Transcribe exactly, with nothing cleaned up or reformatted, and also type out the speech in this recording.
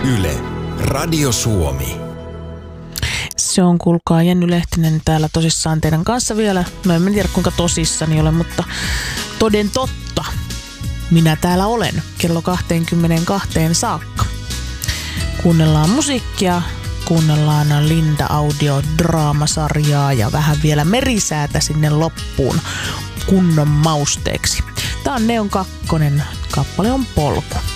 Yle, Radio Suomi. Se on, kuulkaa, Jenny Lehtinen täällä tosissaan teidän kanssa vielä. No en tiedä kuinka tosissani olen, mutta toden totta. Minä täällä olen kello kaksikymmentäkaksi saakka. Kuunnellaan musiikkia, kuunnellaan Linda Audio draamasarjaa ja vähän vielä merisäätä sinne loppuun kunnon mausteeksi. Tää on Neon kakkonen, kappale on Polku.